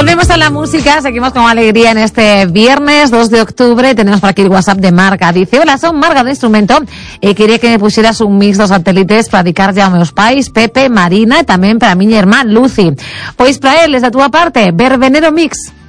Volvemos a la música, seguimos con alegría en este viernes 2 de octubre. Tenemos por aquí el WhatsApp de Marga. Dice, hola, son Marga de Instrumento. Quería que me pusieras un mix de satélites para dedicar ya a meus pais, Pepe, Marina, y también para mi hermana Lucy. Pues para él, desde tu parte, Verbenero Mix.